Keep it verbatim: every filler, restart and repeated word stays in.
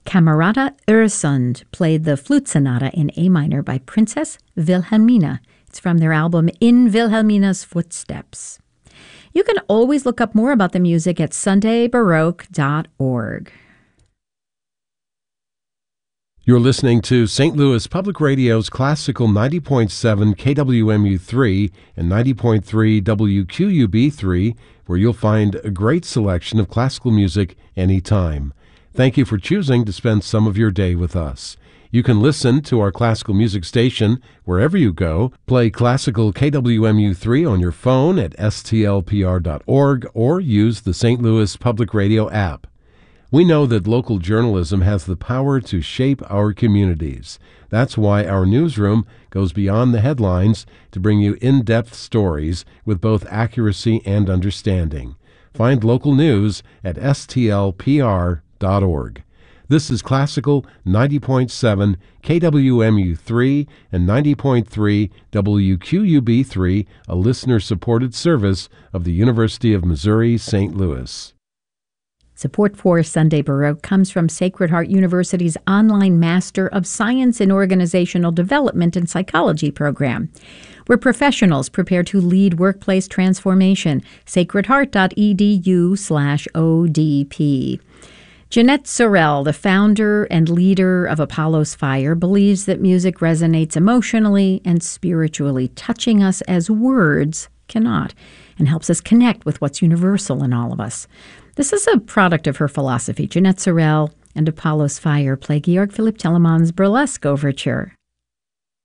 Camerata Öresund played the Flute Sonata in A minor by Princess Wilhelmina. It's from their album In Wilhelmina's Footsteps. You can always look up more about the music at sunday baroque dot org. You're listening to Saint Louis Public Radio's Classical ninety point seven K W M U three and ninety point three W Q U B three, where you'll find a great selection of classical music anytime. Thank you for choosing to spend some of your day with us. You can listen to our classical music station wherever you go. Play Classical K W M U three on your phone at S T L P R dot org or use the Saint Louis Public Radio app. We know that local journalism has the power to shape our communities. That's why our newsroom goes beyond the headlines to bring you in-depth stories with both accuracy and understanding. Find local news at S T L P R dot org. This is Classical ninety point seven K W M U three and ninety point three W Q U B three, a listener-supported service of the University of Missouri, Saint Louis. Support for Sunday Baroque comes from Sacred Heart University's online Master of Science in Organizational Development and Psychology program, where professionals prepare to lead workplace transformation. sacred heart dot e d u slash O D P. Jeanette Sorel, the founder and leader of Apollo's Fire, believes that music resonates emotionally and spiritually, touching us as words cannot, and helps us connect with what's universal in all of us. This is a product of her philosophy. Jeanette Sorel and Apollo's Fire play Georg Philipp Telemann's Burlesque Overture.